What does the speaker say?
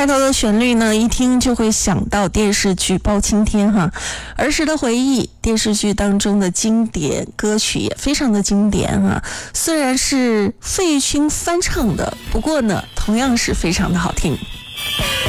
开头的旋律呢，一听就会想到电视剧《包青天》哈，儿时的回忆，电视剧当中的经典歌曲也非常的经典哈。虽然是费玉清翻唱的，不过呢，同样是非常的好听。